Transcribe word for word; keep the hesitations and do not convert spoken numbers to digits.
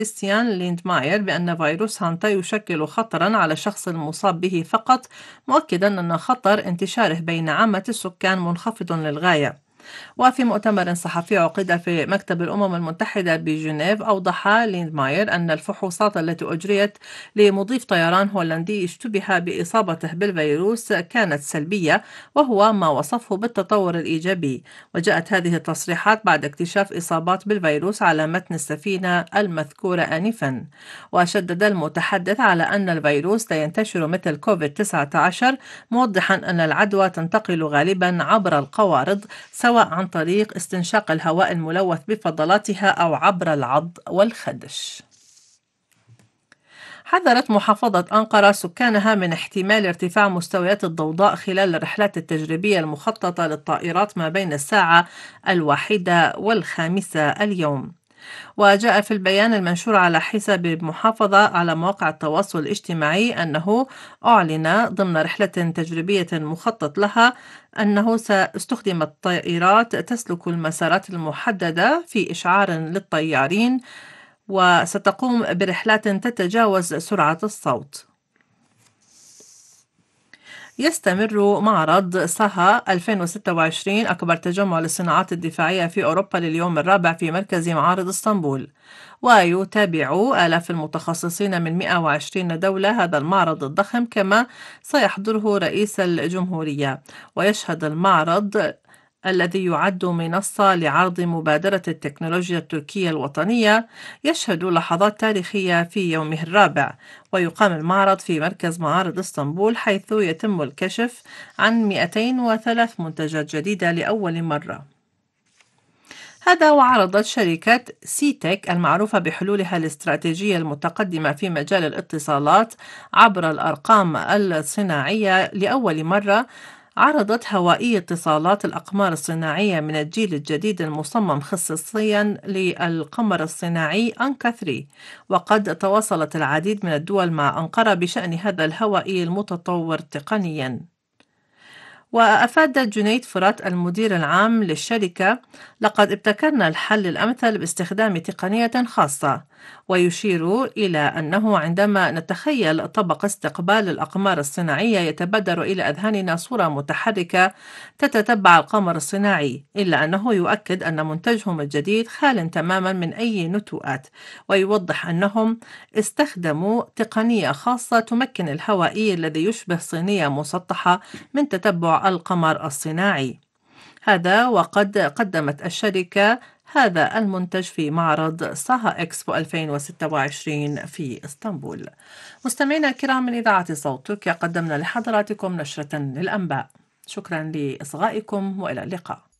كريستيان ليندماير بأن فيروس هانتا يشكل خطرا على الشخص المصاب به فقط، مؤكدا أن خطر انتشاره بين عامة السكان منخفض للغاية. وفي مؤتمر صحفي عقد في مكتب الأمم المتحدة بجنيف، أوضح ليندماير أن الفحوصات التي أجريت لمضيف طيران هولندي اشتبه بإصابته بالفيروس كانت سلبية، وهو ما وصفه بالتطور الإيجابي. وجاءت هذه التصريحات بعد اكتشاف إصابات بالفيروس على متن السفينة المذكورة آنفا. وشدد المتحدث على أن الفيروس لا ينتشر مثل كوفيد تسعة عشر، موضحا أن العدوى تنتقل غالبا عبر القوارض، سواء عن طريق استنشاق الهواء الملوث بفضلاتها أو عبر العض والخدش. حذرت محافظة أنقرة سكانها من احتمال ارتفاع مستويات الضوضاء خلال الرحلات التجريبية المخططة للطائرات ما بين الساعة الواحدة والخامسة اليوم. وجاء في البيان المنشور على حساب المحافظة على مواقع التواصل الاجتماعي أنه أعلن ضمن رحلة تجريبية مخطط لها أنه ساستخدم الطائرات تسلك المسارات المحددة في إشعار للطيارين، وستقوم برحلات تتجاوز سرعة الصوت. يستمر معرض ساها ألفين وستة وعشرين، أكبر تجمع للصناعات الدفاعية في أوروبا، لليوم الرابع في مركز معارض اسطنبول. ويتابع آلاف المتخصصين من مئة وعشرين دولة هذا المعرض الضخم، كما سيحضره رئيس الجمهورية. ويشهد المعرض الذي يعد منصة لعرض مبادرة التكنولوجيا التركية الوطنية يشهد لحظات تاريخية في يومه الرابع. ويقام المعرض في مركز معارض اسطنبول، حيث يتم الكشف عن مئتين وثلاث منتجات جديدة لأول مرة. هذا وعرضت شركة سيتك المعروفة بحلولها الاستراتيجية المتقدمة في مجال الاتصالات عبر الأرقام الصناعية لأول مرة، عرضت هوائي اتصالات الأقمار الصناعية من الجيل الجديد المصمم خصيصيا للقمر الصناعي أنكا ثلاثة. وقد تواصلت العديد من الدول مع أنقرة بشأن هذا الهوائي المتطور تقنيا. وأفاد جنيد فرات المدير العام للشركة: لقد ابتكرنا الحل الأمثل باستخدام تقنية خاصة. ويشير إلى أنه عندما نتخيل طبق استقبال الأقمار الصناعية يتبادر إلى أذهاننا صورة متحركة تتتبع القمر الصناعي، إلا أنه يؤكد أن منتجهم الجديد خال تماما من أي نتوءات. ويوضح أنهم استخدموا تقنية خاصة تمكن الهوائي الذي يشبه صينية مسطحة من تتبع القمر الصناعي. هذا وقد قدمت الشركة هذا المنتج في معرض ساها إكسبو ألفين وستة وعشرين في اسطنبول. مستمعينا الكرام، من إذاعة صوت تركيا قدمنا لحضراتكم نشرة للأنباء. شكرا لإصغائكم وإلى اللقاء.